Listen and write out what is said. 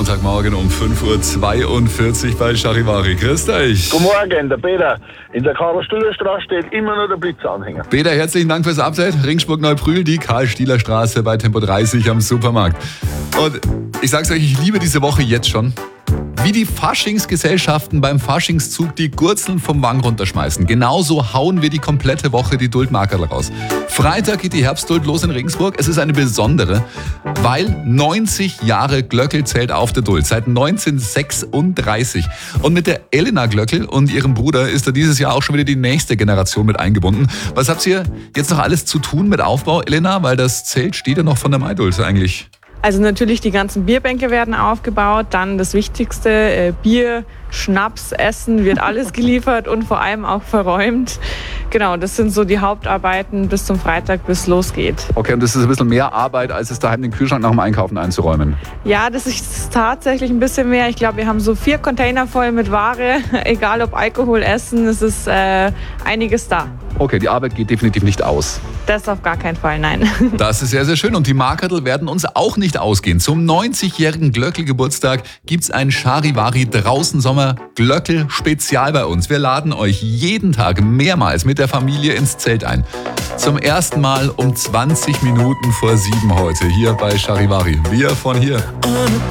Montagmorgen um 5.42 Uhr bei Charivari. Grüßt euch. Guten Morgen, der Peter. In der Karl-Stiller-Straße steht immer noch der Blitzanhänger. Peter, herzlichen Dank fürs Update. Ringsburg-Neubrühl, die Karl-Stiller-Straße bei Tempo 30 am Supermarkt. Und ich sag's euch, ich liebe diese Woche jetzt schon. Wie die Faschingsgesellschaften beim Faschingszug die Gurzeln vom Wang runterschmeißen. Genauso hauen wir die komplette Woche die Duldmarkerl raus. Freitag geht die Herbstduld los in Regensburg. Es ist eine besondere, weil 90 Jahre Glöckl zählt auf der Duld. Seit 1936. Und mit der Elena Glöckl und ihrem Bruder ist da dieses Jahr auch schon wieder die nächste Generation mit eingebunden. Was habt ihr jetzt noch alles zu tun mit Aufbau, Elena? Weil das Zelt steht ja noch von der Maiduld eigentlich. Also natürlich die ganzen Bierbänke werden aufgebaut, dann das Wichtigste, Bier, Schnaps, Essen wird alles geliefert und vor allem auch verräumt. Genau, das sind so die Hauptarbeiten bis zum Freitag, bis es losgeht. Okay, und das ist ein bisschen mehr Arbeit, als es daheim den Kühlschrank nach dem Einkaufen einzuräumen. Ja, das ist tatsächlich ein bisschen mehr. Ich glaube, wir haben so 4 Container voll mit Ware, egal ob Alkohol, Essen, es ist einiges da. Okay, die Arbeit geht definitiv nicht aus. Das auf gar keinen Fall, nein. Das ist sehr, sehr schön. Und die Markerl werden uns auch nicht ausgehen. Zum 90-jährigen Glöckl-Geburtstag gibt's ein Charivari draußen Sommer Glöckl Spezial bei uns. Wir laden euch jeden Tag mehrmals mit der Familie ins Zelt ein. Zum ersten Mal um 20 Minuten vor 7 heute hier bei Charivari. Wir von hier.